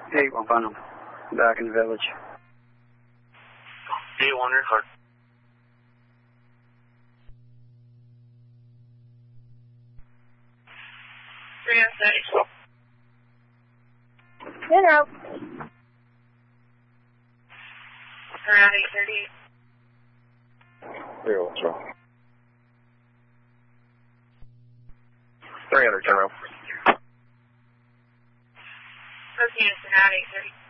8, we'll find them. Back in the village. 8-1, record. In out. Around 8:30. 300, turn around. Those units are at 8:30.